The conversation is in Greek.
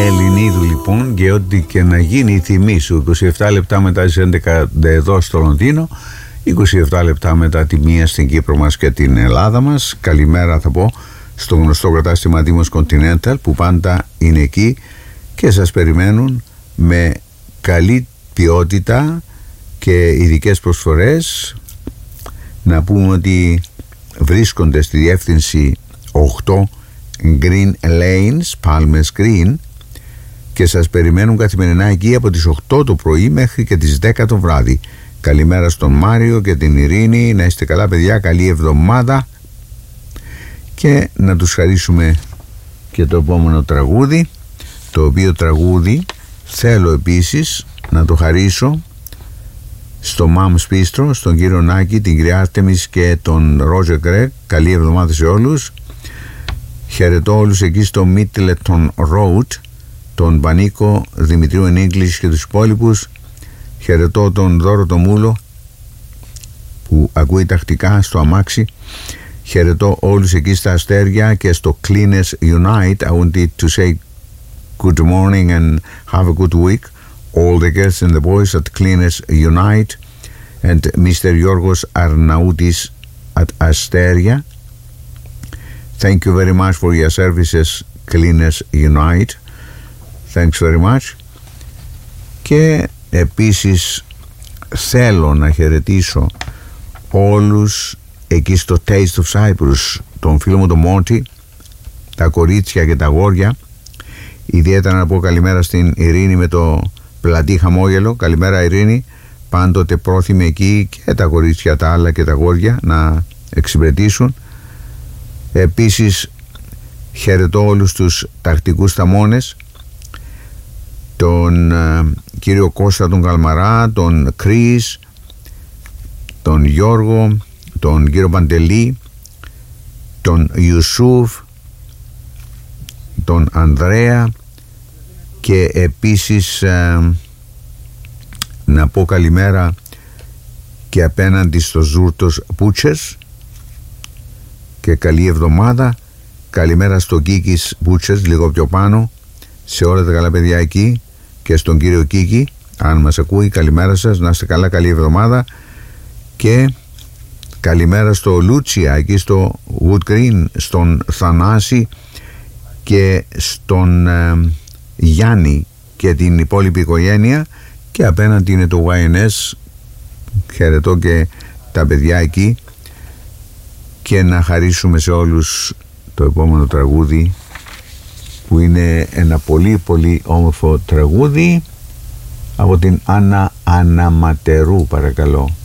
Ελληνίδου λοιπόν, και ό,τι και να γίνει η τιμή σου. 27 λεπτά μετά τις 11 εδώ στο Λονδίνο, 27 λεπτά μετά τη 1 στην Κύπρο μας και την Ελλάδα μας. Καλημέρα θα πω στο γνωστό κατάστημα Δήμος Continental, που πάντα είναι εκεί και σας περιμένουν με καλή ποιότητα και ειδικές προσφορές. Να πούμε ότι βρίσκονται στη διεύθυνση 8 Green Lanes, Palmers Green, και σας περιμένουν καθημερινά εκεί από τις 8 το πρωί μέχρι και τις 10 το βράδυ. Καλημέρα στον Μάριο και την Ειρήνη. Να είστε καλά παιδιά, καλή εβδομάδα, και να τους χαρίσουμε και το επόμενο τραγούδι, το οποίο τραγούδι θέλω επίσης να το χαρίσω στο Μάμς Πίστρο, στον κύριο Νάκη, την κυρία Άρτεμις και τον Ρόζερ Γκρέκ. Καλή εβδομάδα σε όλους. Χαιρετώ όλους εκεί στο Middleton Road, τον Πανίκο, Δημητρίου Ενίγκλης και τους υπόλοιπους. Χαιρετώ τον Δώρο το Μούλο που ακούει τακτικά στο αμάξι. Χαιρετώ όλους εκεί στα Αστέρια και στο Cleaners Unite. I wanted to say good morning and have a good week. All the girls and the boys at Cleaners Unite and Mr. Yorgos Arnautis at Asteria. Thank you very much for your services, Cleaners Unite. Thanks very much. Και επίσης θέλω να χαιρετήσω όλους εκεί στο Taste of Cyprus, τον φίλο μου τον Μόντι, τα κορίτσια και τα αγόρια. Ιδιαίτερα να πω καλημέρα στην Ειρήνη με το πλατή χαμόγελο. Καλημέρα Ειρήνη, πάντοτε πρόθυμη εκεί, και τα κορίτσια τα άλλα και τα αγόρια να εξυπηρετήσουν. Επίσης χαιρετώ όλους τους τακτικούς θαμώνες, τον κύριο Κώστα τον Καλμαρά, τον Κρίς, τον Γιώργο, τον κύριο Παντελή, τον Ιουσούφ, τον Ανδρέα, και επίσης να πω καλημέρα και απέναντι στο Ζούρτος Μπούτσες και καλή εβδομάδα. Καλημέρα στο Κίκης Μπούτσες λίγο πιο πάνω, σε όλα τα καλά παιδιά εκεί, και στον κύριο Κίκη αν μας ακούει. Καλημέρα σας, να είστε καλά, καλή εβδομάδα. Και καλημέρα στο Λούτσια εκεί στο Wood Green, στον Θανάση και στον Γιάννη και την υπόλοιπη οικογένεια, και απέναντι είναι το YNS. Χαιρετώ και τα παιδιά εκεί, και να χαρίσουμε σε όλους το επόμενο τραγούδι, που είναι ένα πολύ πολύ όμορφο τραγούδι από την Άννα Αναματερού, παρακαλώ.